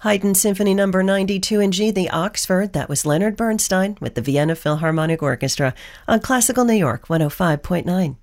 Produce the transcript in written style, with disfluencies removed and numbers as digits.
Haydn Symphony No. 92 in G, the Oxford. That was Leonard Bernstein with the Vienna Philharmonic Orchestra on Classical New York 105.9.